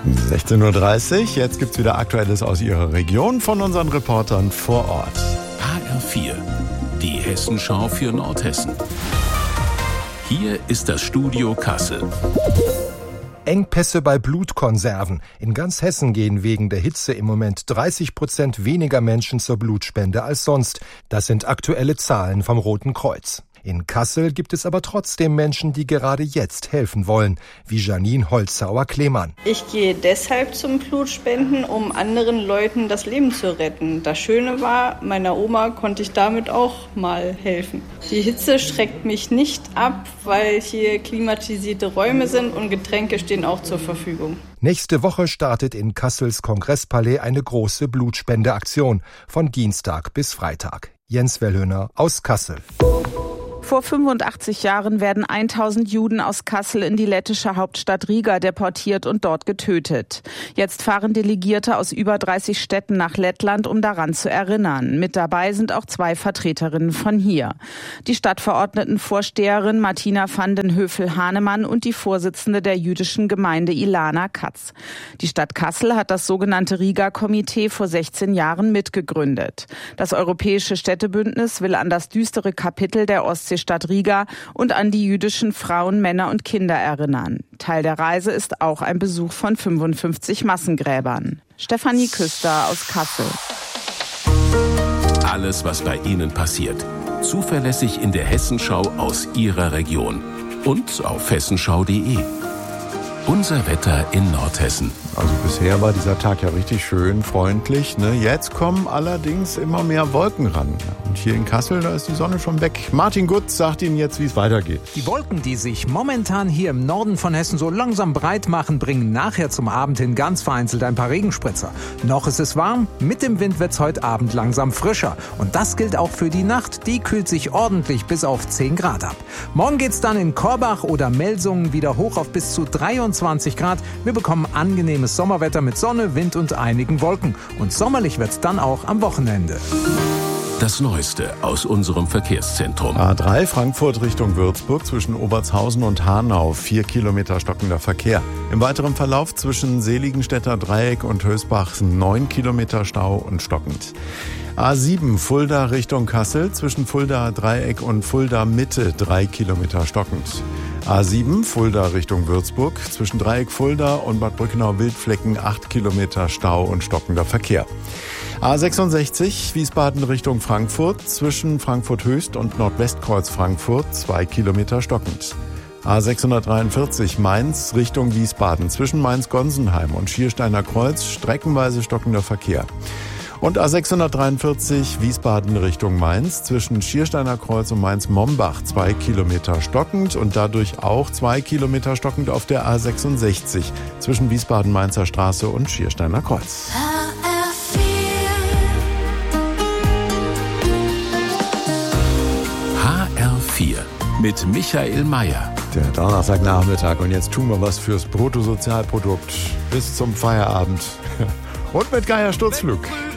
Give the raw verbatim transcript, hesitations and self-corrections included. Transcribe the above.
sechzehn Uhr dreißig, jetzt gibt's wieder Aktuelles aus Ihrer Region von unseren Reportern vor Ort. H R vier, die Hessenschau für Nordhessen. Hier ist das Studio Kassel. Engpässe bei Blutkonserven. In ganz Hessen gehen wegen der Hitze im Moment dreißig Prozent weniger Menschen zur Blutspende als sonst. Das sind aktuelle Zahlen vom Roten Kreuz. In Kassel gibt es aber trotzdem Menschen, die gerade jetzt helfen wollen, wie Janine Holzhauer-Klemann. Ich gehe deshalb zum Blutspenden, um anderen Leuten das Leben zu retten. Das Schöne war, meiner Oma konnte ich damit auch mal helfen. Die Hitze schreckt mich nicht ab, weil hier klimatisierte Räume sind und Getränke stehen auch zur Verfügung. Nächste Woche startet in Kassels Kongresspalais eine große Blutspendeaktion von Dienstag bis Freitag. Jens Wellhöner aus Kassel. Vor fünfundachtzig Jahren werden tausend Juden aus Kassel in die lettische Hauptstadt Riga deportiert und dort getötet. Jetzt fahren Delegierte aus über dreißig Städten nach Lettland, um daran zu erinnern. Mit dabei sind auch zwei Vertreterinnen von hier. Die Stadtverordnetenvorsteherin Martina van den Höfel-Hahnemann und die Vorsitzende der jüdischen Gemeinde Ilana Katz. Die Stadt Kassel hat das sogenannte Riga-Komitee vor sechzehn Jahren mitgegründet. Das Europäische Städtebündnis will an das düstere Kapitel der Ostsee Stadt Riga und an die jüdischen Frauen, Männer und Kinder erinnern. Teil der Reise ist auch ein Besuch von fünfundfünfzig Massengräbern. Stefanie Küster aus Kassel. Alles, was bei Ihnen passiert. Zuverlässig in der Hessenschau aus Ihrer Region. Und auf hessenschau punkt de. Unser Wetter in Nordhessen. Also bisher war dieser Tag ja richtig schön, freundlich. Ne? Jetzt kommen allerdings immer mehr Wolken ran. Und hier in Kassel, da ist die Sonne schon weg. Martin Gutz sagt Ihnen jetzt, wie es weitergeht. Die Wolken, die sich momentan hier im Norden von Hessen so langsam breit machen, bringen nachher zum Abend hin ganz vereinzelt ein paar Regenspritzer. Noch ist es warm, mit dem Wind wird es heute Abend langsam frischer. Und das gilt auch für die Nacht. Die kühlt sich ordentlich bis auf zehn Grad ab. Morgen geht's dann in Korbach oder Melsungen wieder hoch auf bis zu dreiundzwanzig Grad. Wir bekommen angenehmes Sommerwetter mit Sonne, Wind und einigen Wolken. Und sommerlich wird's dann auch am Wochenende. Das Neueste aus unserem Verkehrszentrum. A drei Frankfurt Richtung Würzburg zwischen Obertshausen und Hanau. Vier Kilometer stockender Verkehr. Im weiteren Verlauf zwischen Seligenstädter Dreieck und Hösbach neun Kilometer Stau und stockend. A sieben Fulda Richtung Kassel zwischen Fulda Dreieck und Fulda Mitte drei Kilometer stockend. A sieben Fulda Richtung Würzburg zwischen Dreieck Fulda und Bad Brückenau-Wildflecken acht Kilometer Stau und stockender Verkehr. A sechsundsechzig Wiesbaden Richtung Frankfurt zwischen Frankfurt Höchst und Nordwestkreuz Frankfurt zwei Kilometer stockend. A sechshundertdreiundvierzig Mainz Richtung Wiesbaden zwischen Mainz-Gonsenheim und Schiersteiner Kreuz streckenweise stockender Verkehr. Und A sechshundertdreiundvierzig Wiesbaden Richtung Mainz zwischen Schiersteiner Kreuz und Mainz-Mombach zwei Kilometer stockend und dadurch auch zwei Kilometer stockend auf der A sechsundsechzig zwischen Wiesbaden-Mainzer Straße und Schiersteiner Kreuz. H R vier mit Michael Mayer. Der Donnerstagnachmittag und jetzt tun wir was fürs Bruttosozialprodukt bis zum Feierabend. Und mit Geier Sturzflug.